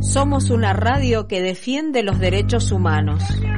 Somos una radio que defiende los derechos humanos.